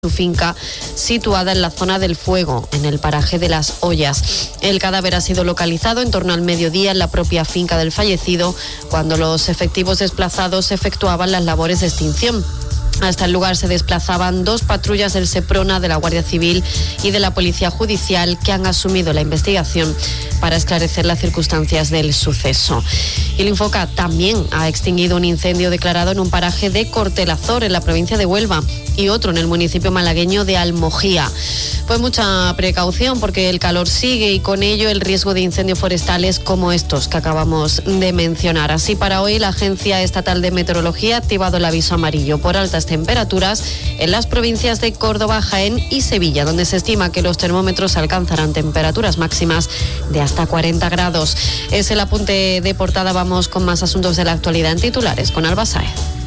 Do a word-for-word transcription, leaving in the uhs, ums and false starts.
su finca situada en la zona del fuego, en el paraje de Las Ollas. El cadáver ha sido localizado en torno al mediodía en la propia finca del fallecido, cuando los efectivos desplazados efectuaban las labores de extinción. Hasta el lugar se desplazaban dos patrullas del Seprona, de la Guardia Civil y de la Policía Judicial, que han asumido la investigación para esclarecer las circunstancias del suceso. Y el Infoca también ha extinguido un incendio declarado en un paraje de Cortelazor, en la provincia de Huelva, y otro en el municipio malagueño de Almojía. Pues mucha precaución, porque el calor sigue y con ello el riesgo de incendios forestales como estos que acabamos de mencionar. Así, para hoy la Agencia Estatal de Meteorología ha activado el aviso amarillo por altas temperaturas en las provincias de Córdoba, Jaén y Sevilla, donde se estima que los termómetros alcanzarán temperaturas máximas de hasta cuarenta grados. Es el apunte de portada. Vamos con más asuntos de la actualidad en titulares con Alba Sáez.